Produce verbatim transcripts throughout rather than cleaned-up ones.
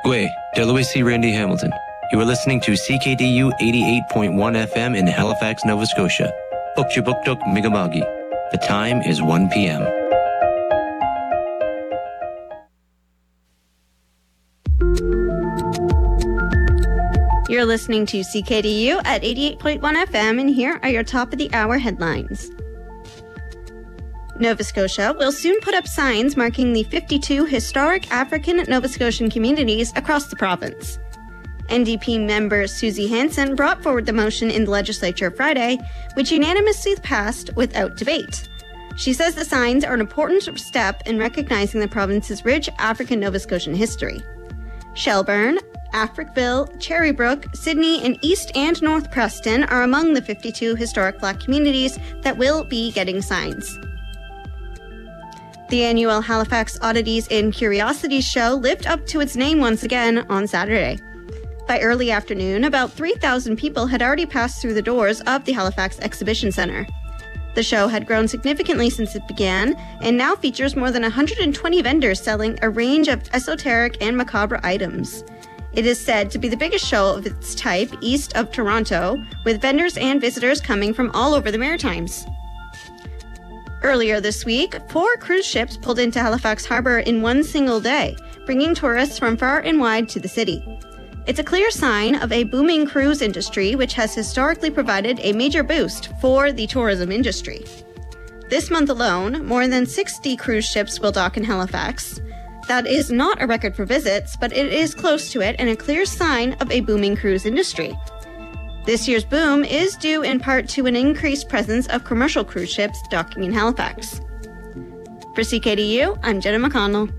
Gwe, Deloitte Randy Hamilton. You are listening to C K D U eighty-eight point one F M in Halifax, Nova Scotia. Ukchibuktuk Migamagi. The time is one p.m. You're listening to C K D U at eighty-eight point one F M, and here are your top of the hour headlines. Nova Scotia will soon put up signs marking the fifty-two historic African Nova Scotian communities across the province. N D P member Susie Hansen brought forward the motion in the legislature Friday, which unanimously passed without debate. She says the signs are an important step in recognizing the province's rich African Nova Scotian history. Shelburne, Africville, Cherrybrook, Sydney, and East and North Preston are among the fifty-two historic Black communities that will be getting signs. The annual Halifax Oddities and Curiosities show lived up to its name once again on Saturday. By early afternoon, about three thousand people had already passed through the doors of the Halifax Exhibition Centre. The show had grown significantly since it began and now features more than one hundred twenty vendors selling a range of esoteric and macabre items. It is said to be the biggest show of its type east of Toronto, with vendors and visitors coming from all over the Maritimes. Earlier this week, four cruise ships pulled into Halifax Harbour in one single day, bringing tourists from far and wide to the city. It's a clear sign of a booming cruise industry which has historically provided a major boost for the tourism industry. This month alone, more than sixty cruise ships will dock in Halifax. That is not a record for visits, but it is close to it and a clear sign of a booming cruise industry. This year's boom is due in part to an increased presence of commercial cruise ships docking in Halifax. For C K D U, I'm Jenna McConnell.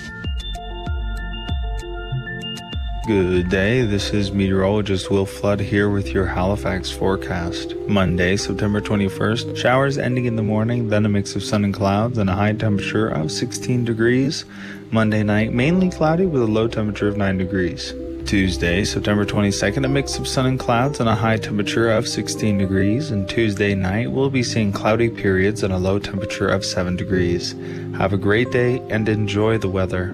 Good day, this is meteorologist Will Flood here with your Halifax forecast. Monday, September twenty-first, showers ending in the morning, then a mix of sun and clouds and a high temperature of sixteen degrees. Monday night, mainly cloudy with a low temperature of nine degrees. Tuesday, September twenty-second, a mix of sun and clouds and a high temperature of sixteen degrees. And Tuesday night, we'll be seeing cloudy periods and a low temperature of seven degrees. Have a great day and enjoy the weather.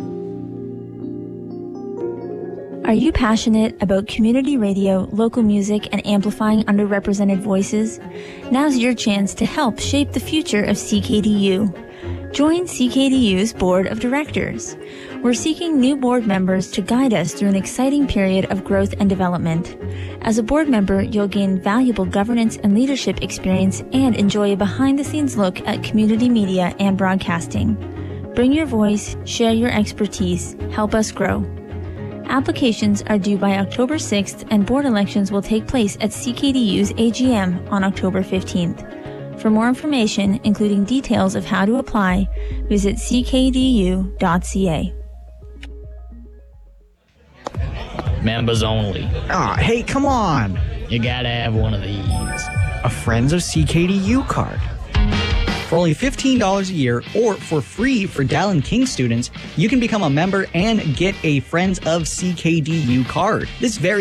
Are you passionate about community radio, local music, and amplifying underrepresented voices? Now's your chance to help shape the future of C K D U. Join C K D U's Board of Directors. We're seeking new board members to guide us through an exciting period of growth and development. As a board member, you'll gain valuable governance and leadership experience and enjoy a behind-the-scenes look at community media and broadcasting. Bring your voice, share your expertise, help us grow. Applications are due by October sixth, and board elections will take place at C K D U's A G M on October fifteenth. For more information, including details of how to apply, visit c k d u dot c a. Members only. Aw, hey, come on. You gotta have one of these. A Friends of C K D U card. For only fifteen dollars a year, or for free for Dallin King students, you can become a member and get a Friends of C K D U card. This very